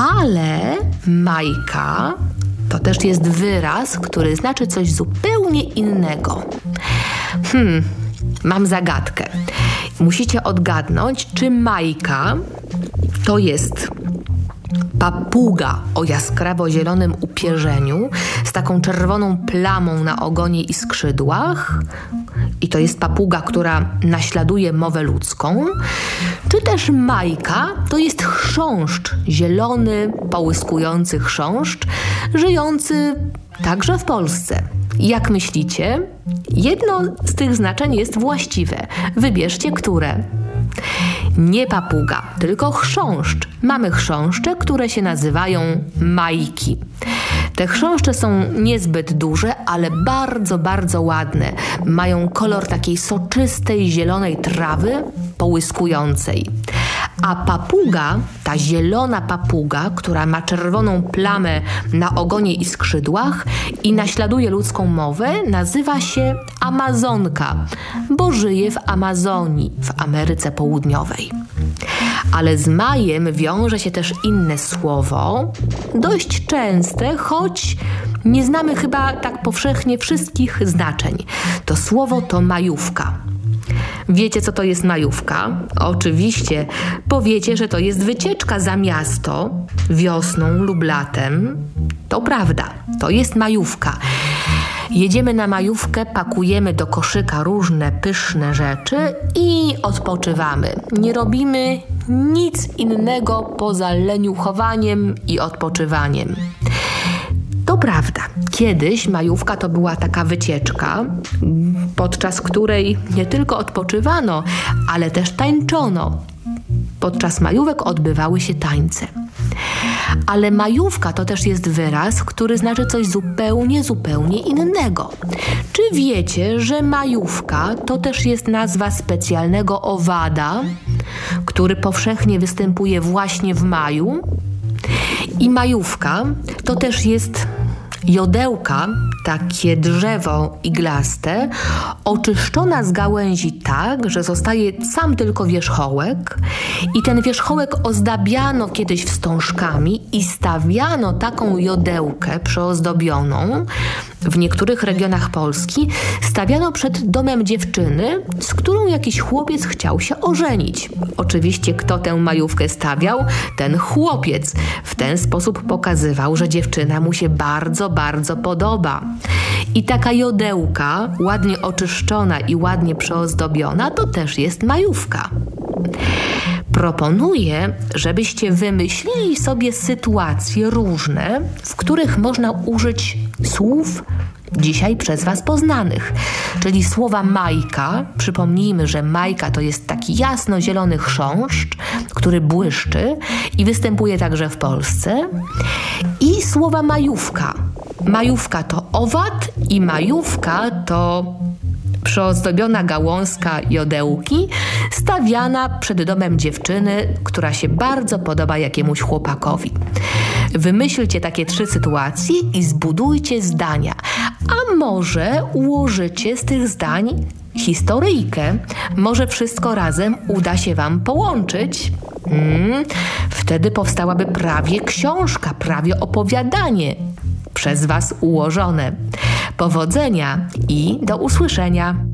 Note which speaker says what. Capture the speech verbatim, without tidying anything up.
Speaker 1: Ale Majka to też jest wyraz, który znaczy coś zupełnie innego. Hmm, mam zagadkę. Musicie odgadnąć, czy Majka to jest papuga o jaskrawo-zielonym upierzeniu z taką czerwoną plamą na ogonie i skrzydłach. I to jest papuga, która naśladuje mowę ludzką. Czy też Majka to jest chrząszcz, zielony, połyskujący chrząszcz, żyjący także w Polsce. Jak myślicie? Jedno z tych znaczeń jest właściwe. Wybierzcie, które. Nie papuga, tylko chrząszcz. Mamy chrząszcze, które się nazywają majki. Te chrząszcze są niezbyt duże, ale bardzo, bardzo ładne. Mają kolor takiej soczystej, zielonej trawy, połyskującej. A papuga, ta zielona papuga, która ma czerwoną plamę na ogonie i skrzydłach i naśladuje ludzką mowę, nazywa się amazonka, bo żyje w Amazonii, w Ameryce Południowej. Ale z majem wiąże się też inne słowo, dość częste, choć nie znamy chyba tak powszechnie wszystkich znaczeń. To słowo to majówka. Wiecie, co to jest majówka? Oczywiście powiecie, że to jest wycieczka za miasto wiosną lub latem. To prawda, to jest majówka. Jedziemy na majówkę, pakujemy do koszyka różne pyszne rzeczy i odpoczywamy. Nie robimy nic innego poza leniuchowaniem i odpoczywaniem. To prawda, kiedyś majówka to była taka wycieczka, podczas której nie tylko odpoczywano, ale też tańczono. Podczas majówek odbywały się tańce. Ale majówka to też jest wyraz, który znaczy coś zupełnie, zupełnie innego. Czy wiecie, że majówka to też jest nazwa specjalnego owada, który powszechnie występuje właśnie w maju? I majówka to też jest jodełka, takie drzewo iglaste, oczyszczona z gałęzi tak, że zostaje sam tylko wierzchołek i ten wierzchołek ozdabiano kiedyś wstążkami i stawiano taką jodełkę przyozdobioną. W niektórych regionach Polski stawiano przed domem dziewczyny, z którą jakiś chłopiec chciał się ożenić. Oczywiście kto tę majówkę stawiał? Ten chłopiec. W ten sposób pokazywał, że dziewczyna mu się bardzo, bardzo podoba. I taka jodełka, ładnie oczyszczona i ładnie przeozdobiona, to też jest majówka. Proponuję, żebyście wymyślili sobie sytuacje różne, w których można użyć słów dzisiaj przez Was poznanych. Czyli słowa majka. Przypomnijmy, że majka to jest taki jasno-zielony chrząszcz, który błyszczy i występuje także w Polsce. I słowa majówka. Majówka to owad i majówka to przeozdobiona gałązka jodełki stawiana przed domem dziewczyny, która się bardzo podoba jakiemuś chłopakowi. Wymyślcie takie trzy sytuacje i zbudujcie zdania. A może ułożycie z tych zdań historyjkę. Może wszystko razem uda się Wam połączyć. Hmm, wtedy powstałaby prawie książka, prawie opowiadanie przez Was ułożone. Powodzenia i do usłyszenia.